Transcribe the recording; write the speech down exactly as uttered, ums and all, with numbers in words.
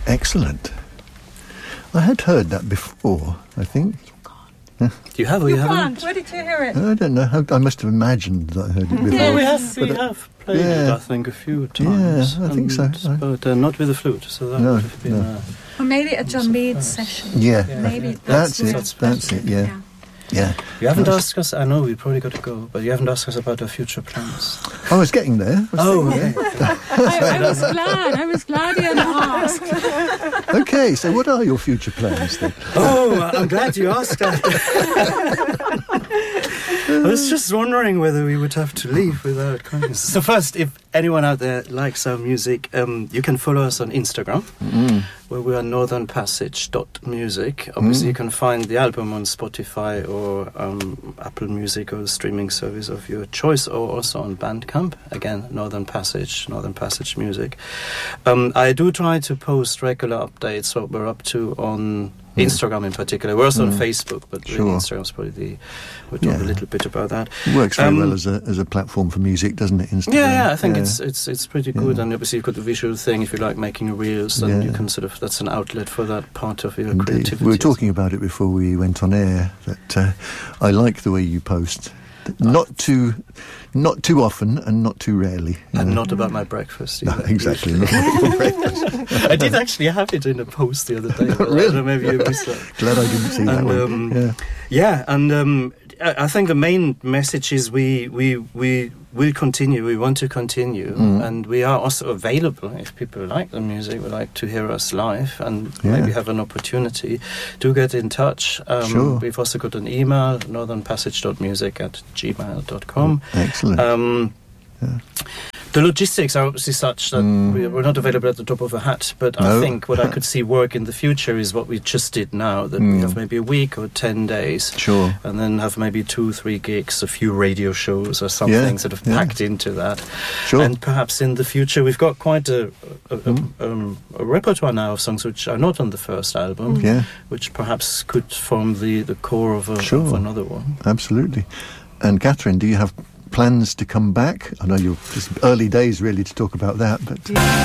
Excellent. I had heard that before, I think. You have or you, you haven't? can't. Where did you hear it? I don't know. I must have imagined that I heard it before. Yeah, we have, we But, uh, have played yeah. it, I think, a few times. Yeah, I think so. and- But uh, not with the flute, so that No, would have been... no. Uh, Or maybe a John Mead session. Yeah, Yeah. Maybe that's, that's, it. that's That's it. Yeah, yeah. you haven't That's- asked us... I know, we probably got to go, but you haven't asked us about our future plans. I was getting there. I was Oh, getting okay. I, I was glad. I was glad you asked. there. Okay, so what are your future plans then? Oh, I'm glad you asked that. I was just wondering whether we would have to leave without kindness. So first, if anyone out there likes our music, um, you can follow us on Instagram, Mm. where we are northern passage dot music. Obviously, Mm. you can find the album on Spotify or um, Apple Music or the streaming service of your choice, or also on Bandcamp. Again, Northern Passage, Northern Passage Music. Um, I do try to post regular updates, what we're up to on Mm. Instagram in particular. We're also Mm. on Facebook, but Sure. really Instagram's probably the... We'll talk Yeah. a little bit about that. It works very Um, well as a as a platform for music, doesn't it? Instagram. Yeah, yeah, I think it's it's it's pretty good, Yeah. and obviously you've got the visual thing. If you like making reels, then Yeah. you can sort of that's an outlet for that part of your Indeed. creativity. We were talking about it before we went on air, that uh, I like the way you post. Not too, not too often and not too rarely. you and know. not about my breakfast. No, either. exactly. Not for breakfast. I did actually have it in a post the other day. but I Really? don't know, maybe you missed that. Glad I didn't see that And, one. um, yeah. Yeah, and um, I I think the main message is we we we will continue. We want to continue, Mm. and we are also available if people like the music, would like to hear us live, and Yeah. maybe have an opportunity. Do get in touch. Um, Sure. We've also got an email, northern passage dot music at gmail dot com. Excellent. Um, Yeah. The logistics are obviously such that Mm. we- we're not available at the top of a hat, but No. I think what I could see work in the future is what we just did now, that Mm. we have maybe a week or ten days, Sure. and then have maybe two, three gigs, a few radio shows or something Yeah, sort of yeah. packed into that. Sure. And perhaps in the future, we've got quite a, a, a, Mm. um, a repertoire now of songs which are not on the first album, Yeah, which perhaps could form the, the core of, a, Sure. of another one. absolutely. And Catherine, do you have plans to come back? I know you're just early days really to talk about that, but...